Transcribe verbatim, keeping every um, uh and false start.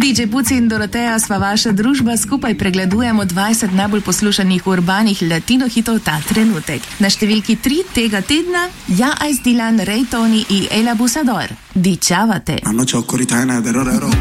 D J Puci in Doroteja sva vaša družba, skupaj pregledujemo dvajset najbolj poslušanih urbanih latino hitov ta trenutek. Na številki tri tega tedna Ja Aiz Dylan, Ray Tony in El Abusador. Dičavate.